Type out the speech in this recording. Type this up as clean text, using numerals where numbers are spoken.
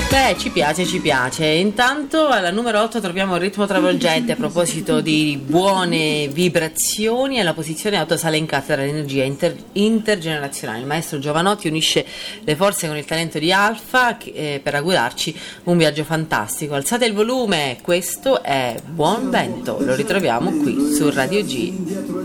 Beh, ci piace, ci piace. Intanto alla numero 8 troviamo il ritmo travolgente a proposito di buone vibrazioni. Alla posizione 8 sale in cattedra l'energia intergenerazionale. Il maestro Giovanotti unisce le forze con il talento di Alfa per augurarci un viaggio fantastico. Alzate il volume, questo è Buon Vento, lo ritroviamo qui su Radio G.